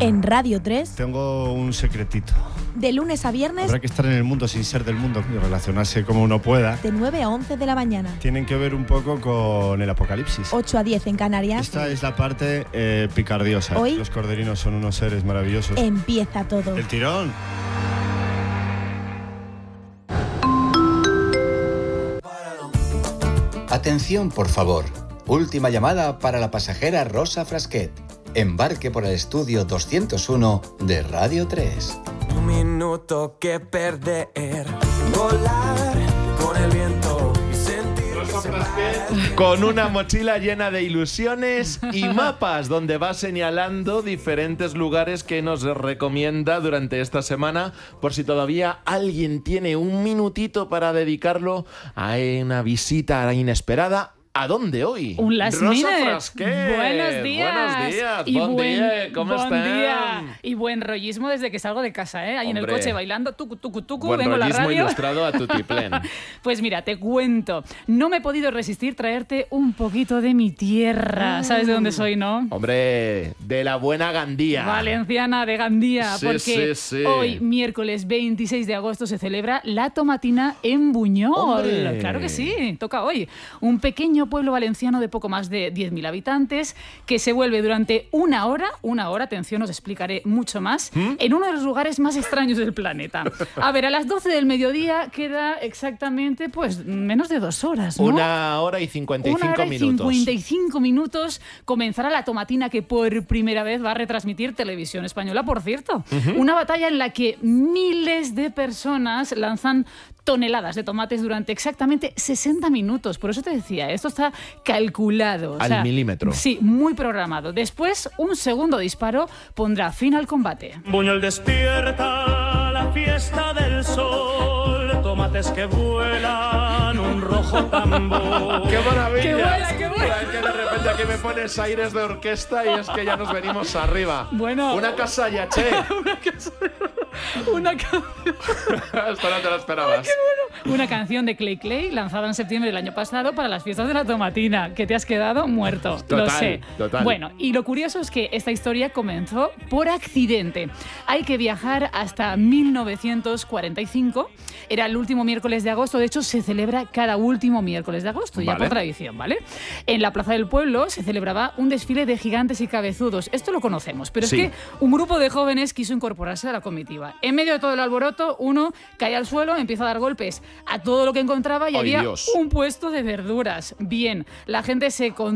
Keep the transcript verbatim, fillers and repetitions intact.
En Radio tres. Tengo un secretito. De lunes a viernes. Habrá que estar en el mundo sin ser del mundo y relacionarse como uno pueda. De nueve a once de la mañana. Tienen que ver un poco con el apocalipsis. ocho a diez en Canarias. Esta es la parte eh, picardiosa. Hoy. Los corderinos son unos seres maravillosos. Empieza todo. El tirón. Atención, por favor. Última llamada para la pasajera Rosa Frasquet. Embarque por el estudio doscientos uno de Radio tres. Un minuto que perder, volar con el viento y sentir. Rosa Frasquet con una mochila llena de ilusiones y mapas donde va señalando diferentes lugares que nos recomienda durante esta semana, por si todavía alguien tiene un minutito para dedicarlo a una visita inesperada. ¿A dónde hoy? Un last Rosa minute. Frasquet. Buenos días. Buenos días. Y Bon buen, día. ¿Cómo bon están? Día. Y buen rollismo desde que salgo de casa, ¿eh? Ahí en el Hombre. coche bailando, tucu, tucu, tucu, Buen vengo a la rollismo radio. ilustrado a tutiplén. Pues mira, te cuento. No me he podido resistir traerte un poquito de mi tierra. ¿Sabes de dónde soy, no? Hombre, de la buena Gandía. Valenciana de Gandía, Sí, porque sí, sí. hoy, miércoles veintiséis de agosto, se celebra la Tomatina en Buñol. ¡Hombre! Claro que sí, toca hoy. Un pequeño pueblo valenciano de poco más de diez mil habitantes que se vuelve durante una hora, una hora, atención, os explicaré mucho más, ¿Mm? en uno de los lugares más extraños del planeta. A ver, a las doce del mediodía queda exactamente, pues, menos de dos horas, ¿no? Una hora y cincuenta y cinco Una hora y minutos. cincuenta y cinco minutos comenzará la Tomatina, que por primera vez va a retransmitir Televisión Española, por cierto. Ujú. Una batalla en la que miles de personas lanzan toneladas de tomates durante exactamente sesenta minutos. Por eso te decía, esto está calculado. O Al sea, milímetro. Sí, muy programado. Después, un segundo disparo pondrá fin al combate. Buñol despierta, la fiesta del sol, tomates que vuelan, un rojo tambor. ¡Qué maravilla! ¡Qué buena, qué buena! Es que de repente aquí me pones aires de orquesta y es que ya nos venimos arriba. Bueno. Una casa yaché. Una canción. Una canción. Esto no te lo esperabas. Una canción de Clay Clay lanzada en septiembre del año pasado para las fiestas de la Tomatina, que te has quedado muerto. Total, lo sé. total. Bueno, y lo curioso es que esta historia comenzó por accidente. Hay que viajar hasta mil novecientos cuarenta y cinco. Era el último miércoles de agosto. De hecho, se celebra cada último miércoles de agosto, ya Vale. por tradición, ¿vale? En la Plaza del Pueblo se celebraba un desfile de gigantes y cabezudos. Esto lo conocemos, pero Sí. es que un grupo de jóvenes quiso incorporarse a la comitiva. En medio de todo el alboroto, uno cae al suelo, empieza a dar golpes a todo lo que encontraba y ¡Ay, había Dios! un puesto de verduras. Bien, la gente se con